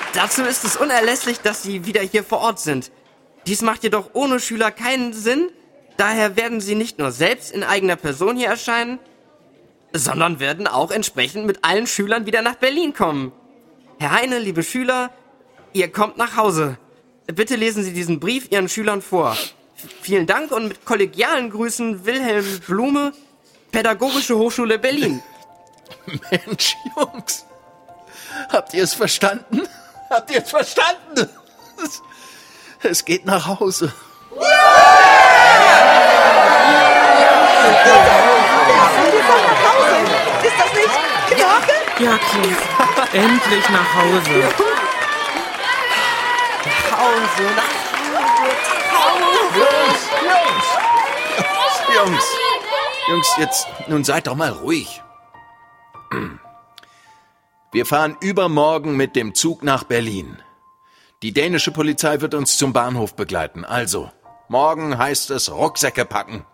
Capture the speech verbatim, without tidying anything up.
Dazu ist es unerlässlich, dass Sie wieder hier vor Ort sind. Dies macht jedoch ohne Schüler keinen Sinn. Daher werden Sie nicht nur selbst in eigener Person hier erscheinen, sondern werden auch entsprechend mit allen Schülern wieder nach Berlin kommen. Herr Heine, liebe Schüler, ihr kommt nach Hause. Bitte lesen Sie diesen Brief Ihren Schülern vor. F- vielen Dank und mit kollegialen Grüßen Wilhelm Blume, Pädagogische Hochschule Berlin. Mensch, Jungs, habt ihr es verstanden? Habt ihr es verstanden? Es, es geht nach Hause. Ist das nicht Knorke? Ja, Cliff. Endlich nach Hause. Nach Hause, nach Jungs, Jungs, Jungs, Jungs, jetzt, nun seid doch mal ruhig. Wir fahren übermorgen mit dem Zug nach Berlin. Die dänische Polizei wird uns zum Bahnhof begleiten. Also, morgen heißt es Rucksäcke packen.